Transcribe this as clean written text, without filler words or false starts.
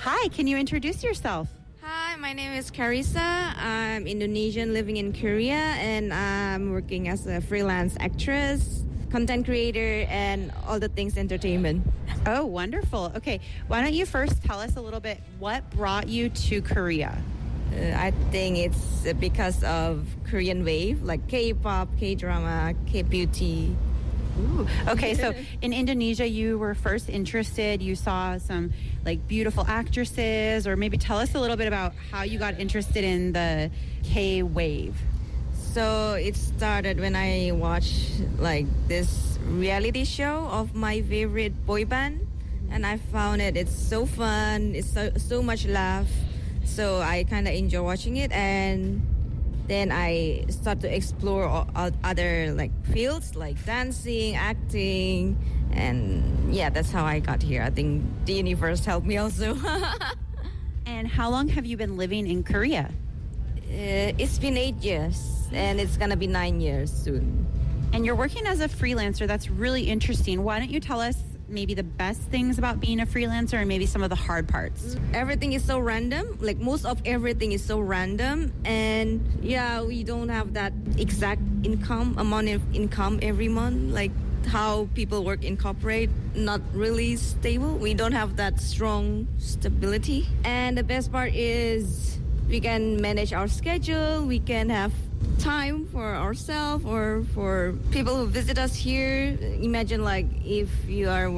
Hi, can you introduce yourself? Hi, my name is Carissa. I'm Indonesian living in Korea, and I'm working as a freelance actress, content creator, and all the things entertainment. Oh, wonderful. Okay, why don't you first tell us a little bit what brought you to Korea? I think it's because of Korean wave, like K-pop, K-drama, K-beauty. Ooh. Okay, so in Indonesia, you were first interested. You saw some like beautiful actresses, or maybe tell us a little bit about how you got interested in the K wave. So it started when I watched like this reality show of my favorite boy band, and I found it's so fun. It's so much laugh. So I kind of enjoy watching it, and then I start to explore other like fields like dancing, acting, and yeah, that's how I got here. I think the universe helped me also. And how long have you been living in Korea? It's been 8 years, and it's gonna be 9 years soon. And you're working as a freelancer. That's really interesting. Why don't you tell us maybe the best things about being a freelancer and maybe some of the hard parts? Everything is so random. Like most of everything is so random, and yeah, we don't have that exact amount of income every month. Like how people work in corporate, not really stable. We don't have that strong stability. And the best part is we can manage our schedule. We can have time for ourselves or for people who visit us here. Imagine like if you are